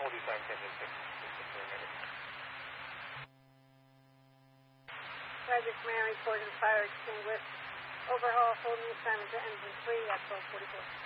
hold you time, engine 6, just for a minute. Roger, command report and fire extinguished. Overhaul, hold new assignment to engine 3 at 1244.